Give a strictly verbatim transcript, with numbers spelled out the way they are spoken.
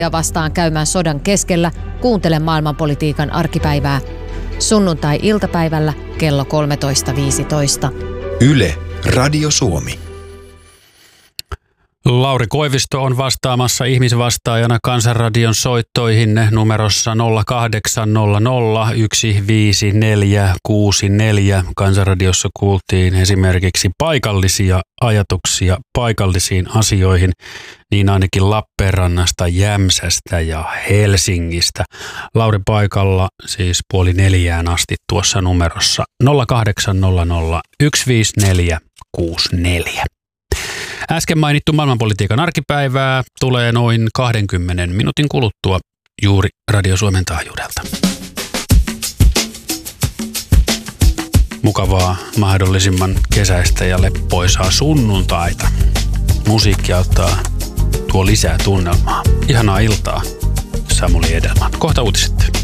ja vastaan käymään sodan keskellä, kuuntele maailmanpolitiikan arkipäivää. Sunnuntai-iltapäivällä kello kolmetoista viisitoista. Yle, Radio Suomi. Lauri Koivisto on vastaamassa ihmisvastaajana Kansanradion soittoihin numerossa nolla kahdeksan nolla nolla yksi viisi neljä kuusi neljä. Kansanradiossa kuultiin esimerkiksi paikallisia ajatuksia paikallisiin asioihin, niin ainakin Lappeenrannasta, Jämsästä ja Helsingistä. Lauri paikalla siis puoli neljään asti tuossa numerossa nolla kahdeksan nolla nolla yksi viisi neljä kuusi neljä. Äsken mainittu maailmanpolitiikan arkipäivää tulee noin kaksikymmentä minuutin kuluttua juuri Radio Suomen taajuudelta. Mukavaa, mahdollisimman kesäistä ja leppoisaa sunnuntaita. Musiikki auttaa, tuo lisää tunnelmaa. Ihanaa iltaa, Samuli Edelman. Kohta uutiset.